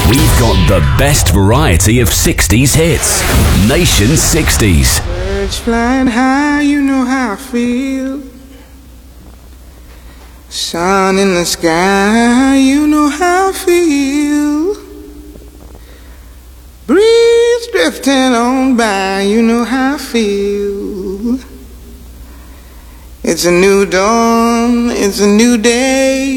We've got the best variety of 60s hits. Nation 60s. Birds flying high, you know how I feel. Sun in the sky, you know how I feel. Breeze drifting on by, you know how I feel. It's a new dawn, it's a new day.